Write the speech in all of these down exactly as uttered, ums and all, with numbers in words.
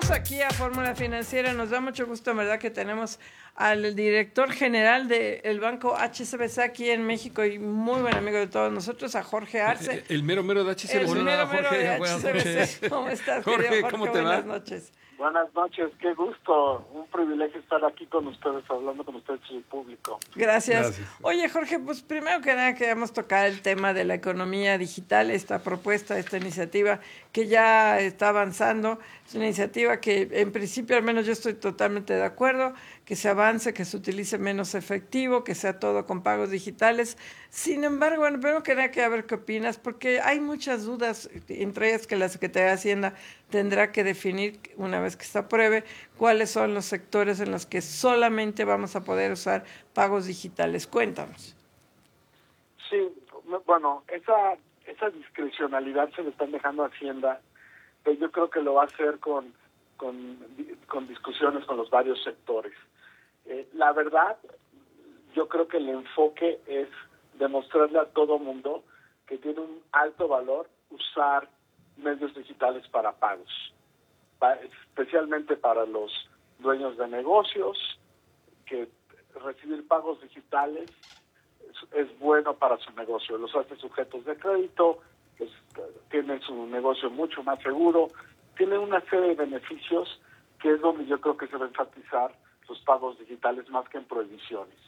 Regresamos aquí a Fórmula Financiera. Nos da mucho gusto, en verdad, que tenemos al director general del banco H S B C aquí en México y muy buen amigo de todos nosotros, a Jorge Arce. El, el mero mero de H S B C. El mero mero Jorge, de H S B C. buenas noches. ¿Cómo estás, Jorge, querido Jorge? ¿cómo te buenas va? noches. Buenas noches, qué gusto, un privilegio estar aquí con ustedes, hablando con ustedes y el público. Gracias. Gracias. Oye, Jorge, pues primero que nada queríamos tocar el tema de la economía digital, esta propuesta, esta iniciativa que ya está avanzando. Es una iniciativa que en principio, al menos yo estoy totalmente de acuerdo, que se avance, que se utilice menos efectivo, que sea todo con pagos digitales. Sin embargo, bueno, primero que nada quería ver qué opinas, porque hay muchas dudas, entre ellas que la Secretaría de Hacienda tendrá que definir, una vez que se apruebe, cuáles son los sectores en los que solamente vamos a poder usar pagos digitales. Cuéntanos. Sí, bueno, esa, esa discrecionalidad se le están dejando a Hacienda, pero yo creo que lo va a hacer con, con, con discusiones con los varios sectores. Eh, la verdad, yo creo que el enfoque es demostrarle a todo mundo que tiene un alto valor usar medios digitales para pagos, especialmente para los dueños de negocios, que recibir pagos digitales es, es bueno para su negocio, los hace sujetos de crédito, pues, tienen su negocio mucho más seguro, tiene una serie de beneficios que es donde yo creo que se va a enfatizar los pagos digitales más que en prohibiciones.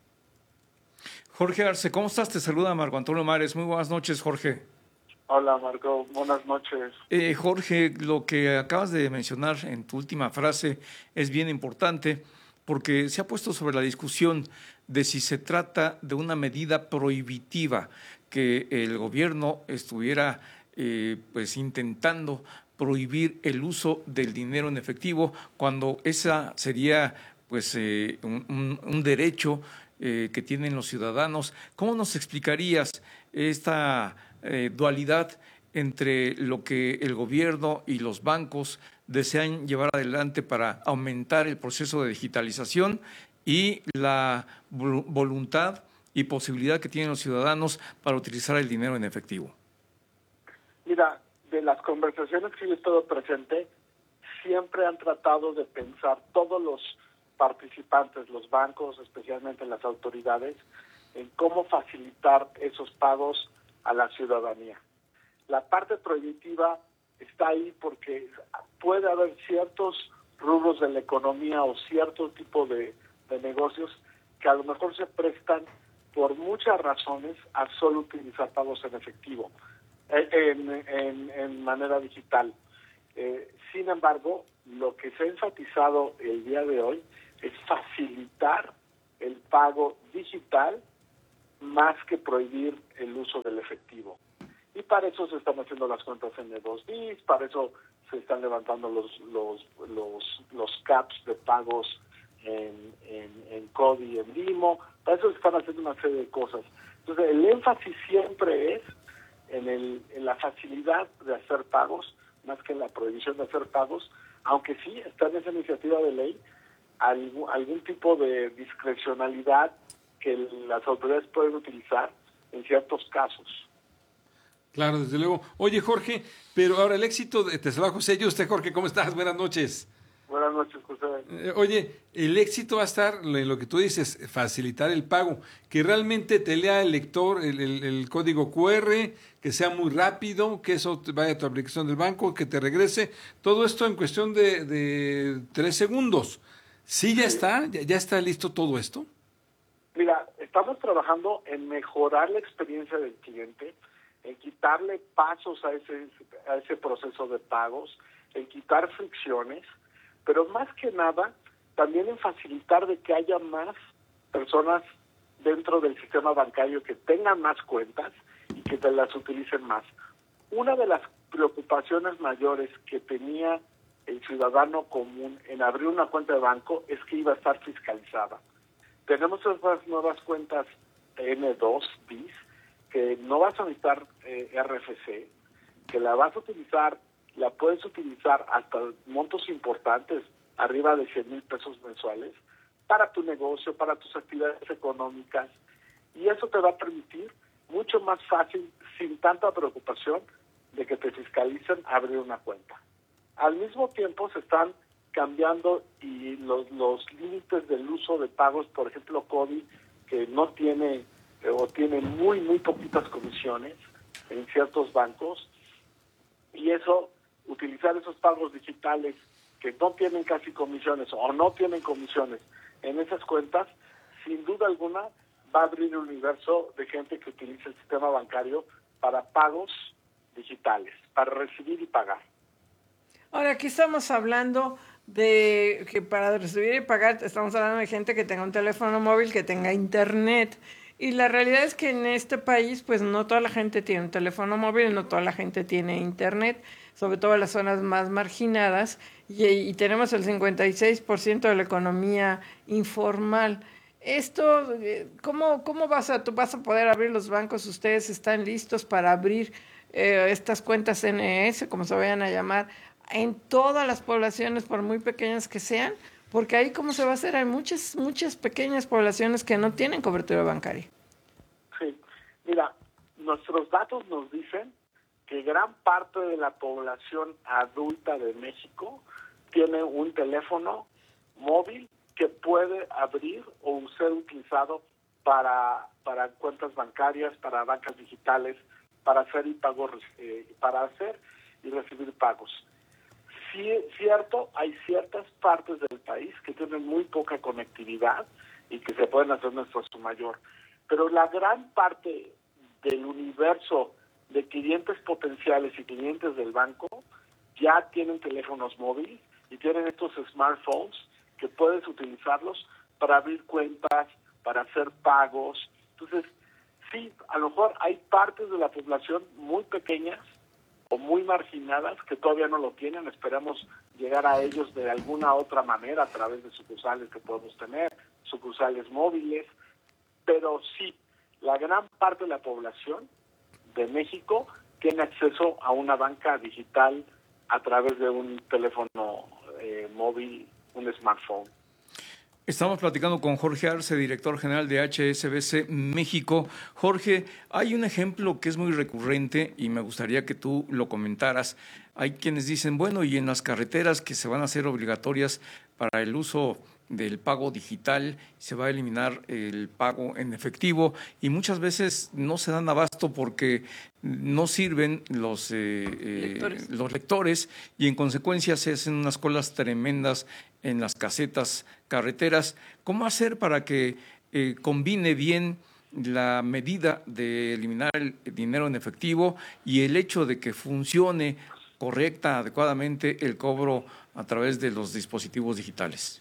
Jorge Arce, ¿cómo estás? Te saluda Marco Antonio Mares. Muy buenas noches, Jorge. Hola, Marco. Buenas noches. Eh, Jorge, lo que acabas de mencionar en tu última frase es bien importante porque se ha puesto sobre la discusión de si se trata de una medida prohibitiva, que el gobierno estuviera eh, pues intentando prohibir el uso del dinero en efectivo, cuando esa sería pues eh, un, un, un derecho eh, que tienen los ciudadanos. ¿Cómo nos explicarías esta eh, dualidad entre lo que el gobierno y los bancos desean llevar adelante para aumentar el proceso de digitalización y la voluntad y posibilidad que tienen los ciudadanos para utilizar el dinero en efectivo? Mira, de las conversaciones que yo he estado presente, siempre han tratado de pensar todos los participantes, los bancos, especialmente las autoridades, en cómo facilitar esos pagos a la ciudadanía. La parte prohibitiva está ahí porque puede haber ciertos rubros de la economía o cierto tipo de, de negocios que a lo mejor se prestan por muchas razones a solo utilizar pagos en efectivo, en, en, en manera digital. Eh, sin embargo, lo que se ha enfatizado el día de hoy es facilitar el pago digital más que prohibir el uso del efectivo. Y para eso se están haciendo las cuentas en E dos B I S, para eso se están levantando los los los, los caps de pagos en, en, en C O D y en Limo, para eso se están haciendo una serie de cosas. Entonces, el énfasis siempre es en, el, en la facilidad de hacer pagos, más que en la prohibición de hacer pagos, aunque sí está en esa iniciativa de ley algún, algún tipo de discrecionalidad que las autoridades pueden utilizar en ciertos casos. Claro, desde luego. Oye, Jorge, pero ahora el éxito, de, te saluda José, yo usted, Jorge, ¿cómo estás? Buenas noches. Buenas noches, José. Eh, oye, el éxito va a estar en lo que tú dices, facilitar el pago, que realmente te lea el lector el, el, el código cu erre, que sea muy rápido, que eso vaya a tu aplicación del banco, que te regrese, todo esto en cuestión de, de tres segundos. ¿Sí ya está? ¿Ya, ya está listo todo esto? Mira, estamos trabajando en mejorar la experiencia del cliente, en quitarle pasos a ese, a ese proceso de pagos, en quitar fricciones, pero más que nada, también en facilitar de que haya más personas dentro del sistema bancario que tengan más cuentas y que te las utilicen más. Una de las preocupaciones mayores que tenía el ciudadano común en abrir una cuenta de banco es que iba a estar fiscalizada. Tenemos esas nuevas cuentas N dos B I S que no vas a necesitar eh, R F C, que la vas a utilizar, la puedes utilizar hasta montos importantes, arriba de cien mil pesos mensuales, para tu negocio, para tus actividades económicas, y eso te va a permitir mucho más fácil, sin tanta preocupación de que te fiscalicen, abrir una cuenta. Al mismo tiempo se están cambiando y los, los límites del uso de pagos, por ejemplo, Cody, que no tiene eh, o tiene muy, muy poquitas comisiones en ciertos bancos, y eso, utilizar esos pagos digitales que no tienen casi comisiones o no tienen comisiones en esas cuentas, sin duda alguna va a abrir un universo de gente que utiliza el sistema bancario para pagos digitales, para recibir y pagar. Ahora, aquí estamos hablando de que para recibir y pagar estamos hablando de gente que tenga un teléfono móvil, que tenga internet. Y la realidad es que en este país, pues no toda la gente tiene un teléfono móvil, no toda la gente tiene internet, sobre todo en las zonas más marginadas, y, y tenemos el cincuenta y seis por ciento de la economía informal. Esto, ¿cómo, cómo vas a, tú vas a poder abrir los bancos? ¿Ustedes están listos para abrir eh, estas cuentas N S, como se vayan a llamar, en todas las poblaciones, por muy pequeñas que sean? Porque ahí, ¿cómo se va a hacer? Hay muchas, muchas pequeñas poblaciones que no tienen cobertura bancaria. Sí, mira, nuestros datos nos dicen que gran parte de la población adulta de México tiene un teléfono móvil que puede abrir o ser utilizado para, para cuentas bancarias, para bancas digitales, para hacer y pagos, eh, para hacer y recibir pagos. Sí, cierto, hay ciertas partes del país que tienen muy poca conectividad y que se pueden hacer un esfuerzo mayor, pero la gran parte del universo de clientes potenciales y clientes del banco ya tienen teléfonos móviles y tienen estos smartphones que puedes utilizarlos para abrir cuentas, para hacer pagos. Entonces, sí, a lo mejor hay partes de la población muy pequeñas o muy marginadas que todavía no lo tienen. Esperamos llegar a ellos de alguna otra manera a través de sucursales que podemos tener, sucursales móviles, pero sí, la gran parte de la población de México tiene acceso a una banca digital a través de un teléfono eh, móvil, un smartphone. Estamos platicando con Jorge Arce, director general de H S B C México. Jorge, hay un ejemplo que es muy recurrente y me gustaría que tú lo comentaras. Hay quienes dicen, bueno, y en las carreteras que se van a hacer obligatorias para el uso del pago digital, se va a eliminar el pago en efectivo y muchas veces no se dan abasto porque no sirven los, eh, lectores. Eh, los lectores y en consecuencia se hacen unas colas tremendas en las casetas carreteras. ¿Cómo hacer para que eh, combine bien la medida de eliminar el dinero en efectivo y el hecho de que funcione correcta, adecuadamente el cobro a través de los dispositivos digitales?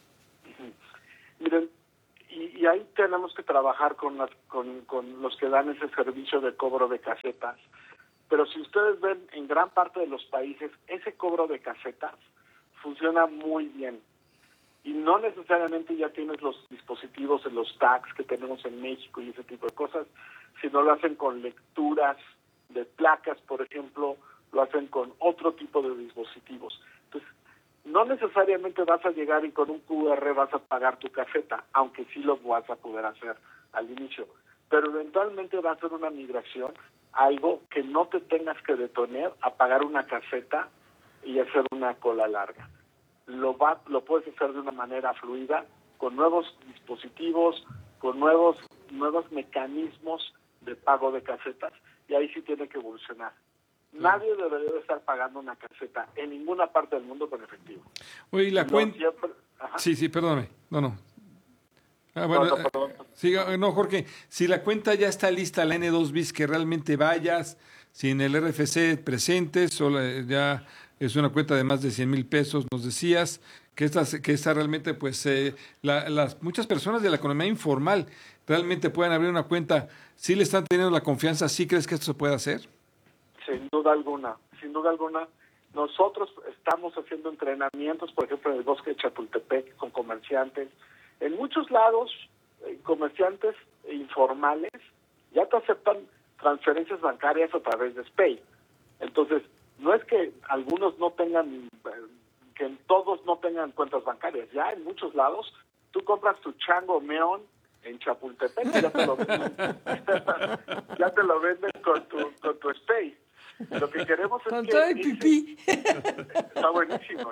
Miren, y, y ahí tenemos que trabajar con, las, con, con los que dan ese servicio de cobro de casetas. Pero si ustedes ven, en gran parte de los países, ese cobro de casetas funciona muy bien. Y no necesariamente ya tienes los dispositivos en los tags que tenemos en México y ese tipo de cosas, sino lo hacen con lecturas de placas, por ejemplo, lo hacen con otro tipo de dispositivos. Entonces, no necesariamente vas a llegar y con un Q R vas a pagar tu caseta, aunque sí lo vas a poder hacer al inicio. Pero eventualmente va a ser una migración, algo que no te tengas que detener a pagar una caseta y hacer una cola larga. Lo, va, lo puedes hacer de una manera fluida, con nuevos dispositivos, con nuevos, nuevos mecanismos de pago de casetas, y ahí sí tiene que evolucionar. Nadie debería estar pagando una caseta en ninguna parte del mundo con efectivo. Oye, la no, cuenta... Siempre... Sí, sí, perdóname. No, no. Ah, bueno, no, no, perdón. Sí, no, Jorge, si la cuenta ya está lista, la N dos bis, que realmente vayas, sin el R F C presente, solo ya es una cuenta de más de cien mil pesos, nos decías, que esta, que esta realmente, pues, eh, la, las muchas personas de la economía informal realmente puedan abrir una cuenta. ¿Sí le están teniendo la confianza? ¿Sí crees que esto se puede hacer? Sin duda alguna, sin duda alguna. Nosotros estamos haciendo entrenamientos, por ejemplo, en el bosque de Chapultepec, con comerciantes. En muchos lados, eh, comerciantes informales ya te aceptan transferencias bancarias a través de SPAY. Entonces, no es que algunos no tengan, que todos no tengan cuentas bancarias. Ya en muchos lados, tú compras tu chango meón en Chapultepec y ya te lo venden, ya te lo venden con tu, con tu SPAY. Lo que queremos es Con que... todo el pipí. Está buenísimo.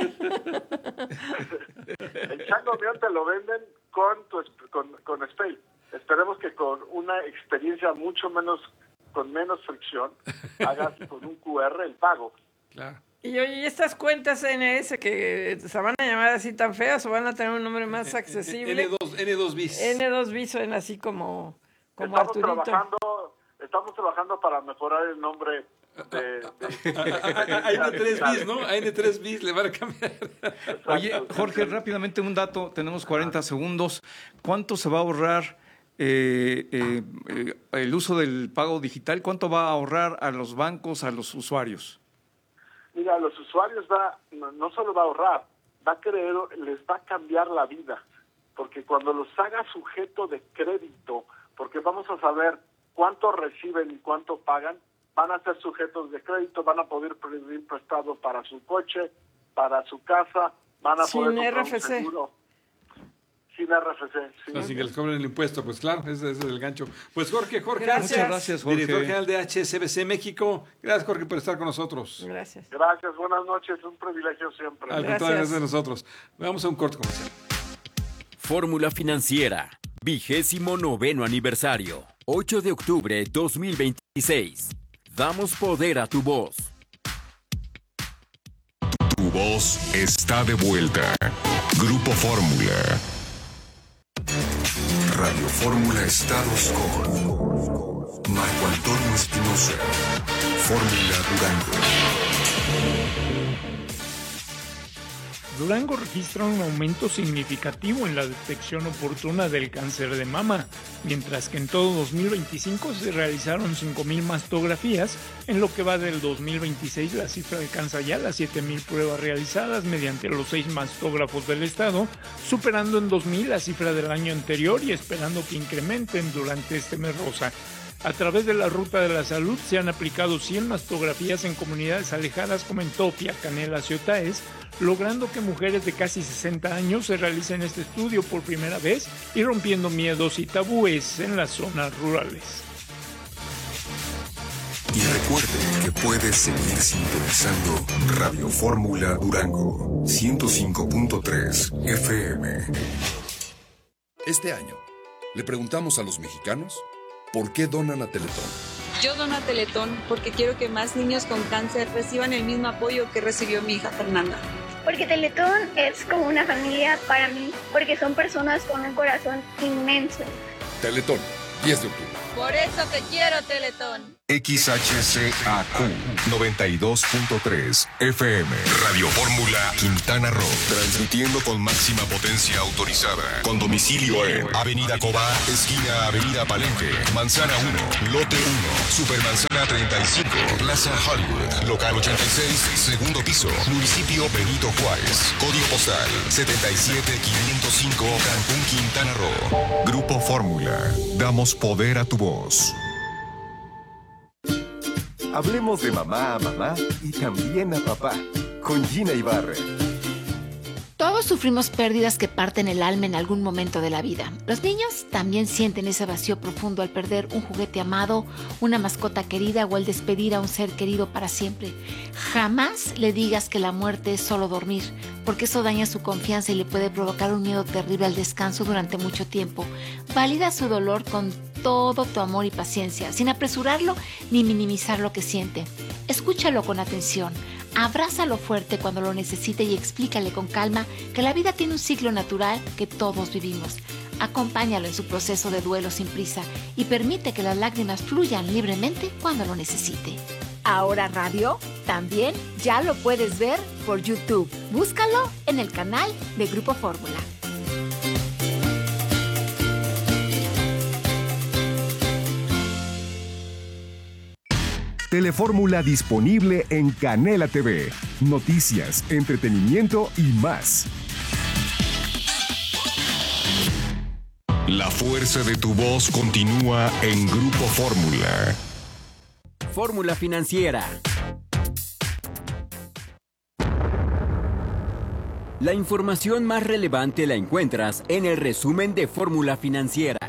El chango mío te lo venden con, tu, con, con Spay. Esperemos que con una experiencia mucho menos, con menos fricción, hagas con un Q R el pago. Claro. Y oye, ¿y estas cuentas N S que se van a llamar así tan feas o van a tener un nombre más accesible? N dos, N dos bis. N dos bis suena así como, como Estamos Arturito. trabajando, estamos trabajando para mejorar el nombre de... de A N tres bis, ¿no? A N tres bis le van a cambiar. Oye, Jorge, rápidamente un dato, tenemos cuarenta segundos. ¿Cuánto se va a ahorrar eh, eh, eh, el uso del pago digital? ¿Cuánto va a ahorrar a los bancos, a los usuarios? Mira, a los usuarios va, no, no solo va a ahorrar, va a creer, les va a cambiar la vida, porque cuando los haga sujeto de crédito, porque vamos a saber cuánto reciben y cuánto pagan, van a ser sujetos de crédito, van a poder pedir prestado para su coche, para su casa, van a Sin poder comprar R F C. un seguro. Sin R F C, sí. Así que les cobren el impuesto, pues claro, ese, ese es el gancho. Pues Jorge, Jorge. Gracias. Muchas gracias, Jorge. Director general de H S B C México. Gracias, Jorge, por estar con nosotros. Gracias. Gracias, buenas noches, un privilegio siempre. Al Gracias. contrario, gracias a nosotros. Vamos a un corto comercial. Fórmula Financiera, vigésimo noveno aniversario, ocho de octubre dos mil veintiséis. Damos poder a tu voz. Tu voz está de vuelta. Grupo Fórmula. Radio Fórmula Estados con Marco Antonio Espinosa. Fórmula Durango. Durango registra un aumento significativo en la detección oportuna del cáncer de mama, mientras que en todo dos mil veinticinco se realizaron cinco mil mastografías. En lo que va del dos mil veintiséis, la cifra alcanza ya las siete mil pruebas realizadas mediante los seis mastógrafos del estado, superando en dos mil la cifra del año anterior y esperando que incrementen durante este mes rosa. A través de la Ruta de la Salud se han aplicado cien mastografías en comunidades alejadas como en Topia, Canelas y Otaes, logrando que mujeres de casi sesenta años se realicen este estudio por primera vez y rompiendo miedos y tabúes en las zonas rurales. Y recuerde que puedes seguir sintonizando Radio Fórmula Durango ciento cinco punto tres F M. Este año, le preguntamos a los mexicanos por qué donan a Teletón. Yo dono a Teletón porque quiero que más niños con cáncer reciban el mismo apoyo que recibió mi hija Fernanda. Porque Teletón es como una familia para mí, porque son personas con un corazón inmenso. Teletón, diez de octubre. Por eso te quiero, Teletón. X H C A Q noventa y dos punto tres F M. Radio Fórmula Quintana Roo. Transmitiendo con máxima potencia autorizada. Con domicilio en Avenida Cobá, esquina Avenida Palenque, Manzana uno, Lote uno, Supermanzana treinta y cinco, Plaza Hollywood, Local ochenta y seis, segundo piso, Municipio Benito Juárez. Código postal setenta y siete quinientos cinco, Cancún, Quintana Roo. Grupo Fórmula. Damos poder a tu voz. Hablemos de mamá a mamá y también a papá, con Gina Ibarre. Todos sufrimos pérdidas que parten el alma en algún momento de la vida. Los niños también sienten ese vacío profundo al perder un juguete amado, una mascota querida o al despedir a un ser querido para siempre. Jamás le digas que la muerte es solo dormir, porque eso daña su confianza y le puede provocar un miedo terrible al descanso durante mucho tiempo. Valida su dolor con todo tu amor y paciencia, sin apresurarlo ni minimizar lo que siente. Escúchalo con atención. Abrázalo fuerte cuando lo necesite y explícale con calma que la vida tiene un ciclo natural que todos vivimos. Acompáñalo en su proceso de duelo sin prisa y permite que las lágrimas fluyan libremente cuando lo necesite. Ahora Radio también ya lo puedes ver por YouTube. Búscalo en el canal de Grupo Fórmula. Telefórmula disponible en Canela T V. Noticias, entretenimiento y más. La fuerza de tu voz continúa en Grupo Fórmula. Fórmula Financiera. La información más relevante la encuentras en el resumen de Fórmula Financiera.